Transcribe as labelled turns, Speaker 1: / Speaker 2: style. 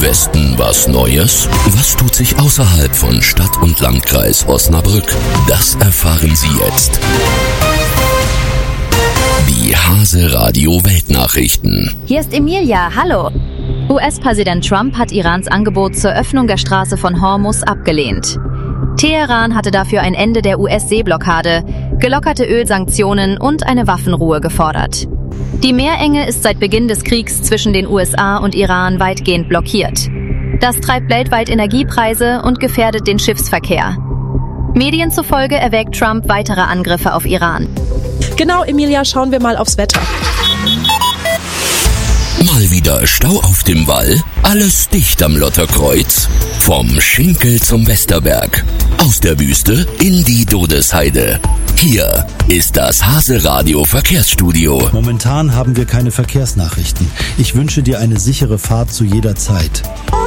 Speaker 1: Westen was Neues? Was tut sich außerhalb von Stadt und Landkreis Osnabrück? Das erfahren Sie jetzt. Die Hase Radio Weltnachrichten.
Speaker 2: Hier ist Emilia, hallo. US-Präsident Trump hat Irans Angebot zur Öffnung der Straße von Hormuz abgelehnt. Teheran hatte dafür ein Ende der US-Seeblockade, gelockerte Ölsanktionen und eine Waffenruhe gefordert. Die Meerenge ist seit Beginn des Kriegs zwischen den USA und Iran weitgehend blockiert. Das treibt weltweit Energiepreise und gefährdet den Schiffsverkehr. Medien zufolge erwägt Trump weitere Angriffe auf Iran.
Speaker 3: Genau, Emilia, schauen wir mal aufs Wetter.
Speaker 1: Mal wieder Stau auf dem Wall, alles dicht am Lotterkreuz. Vom Schinkel zum Westerberg, aus der Wüste in die Dodesheide. Hier ist das Hase Radio Verkehrsstudio.
Speaker 4: Momentan haben wir keine Verkehrsnachrichten. Ich wünsche dir eine sichere Fahrt zu jeder Zeit.